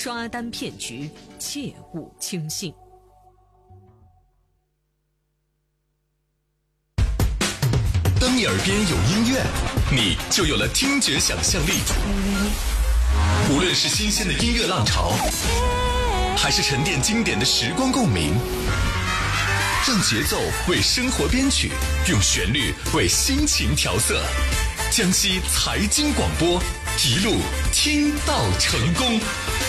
刷单骗局，切勿轻信。 当你耳边有音乐，你就有了听觉想象力。无论是新鲜的音乐浪潮，还是沉淀经典的时光共鸣，让节奏为生活编曲，用旋律为心情调色。江西财经广播，一路听到成功。